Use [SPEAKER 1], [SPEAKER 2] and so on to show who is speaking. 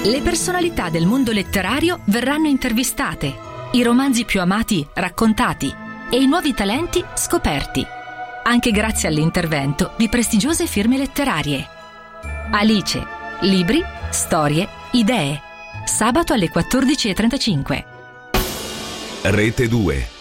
[SPEAKER 1] Le personalità del mondo letterario verranno intervistate, i romanzi più amati raccontati e i nuovi talenti scoperti, anche grazie all'intervento di prestigiose firme letterarie. Alice, libri, storie, idee. Sabato alle 14:35.
[SPEAKER 2] Rete 2.